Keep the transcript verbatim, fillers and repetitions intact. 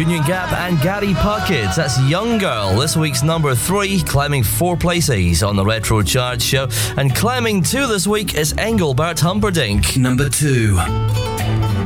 Union Gap and Gary Puckett. That's Young Girl, this week's number three, climbing four places on the Retro Chart show. And climbing two this week is Engelbert Humperdinck. Number two.